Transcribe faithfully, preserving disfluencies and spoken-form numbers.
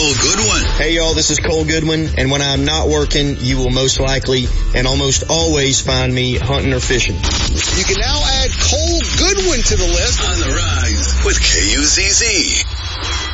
Cole Goodwin. Hey, y'all, this is Cole Goodwin, and when I'm not working, you will most likely and almost always find me hunting or fishing. You can now add Cole Goodwin to the list. On the Rise with K U Z Z.